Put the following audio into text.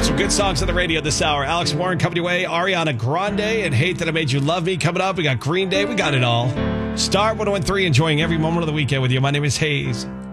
Some good songs on the radio this hour. Alex Warren coming your way. Ariana Grande and Hate That I Made You Love Me coming up. We got Green Day. We got it all. Star 101.3, enjoying every moment of the weekend with you. My name is Hayes.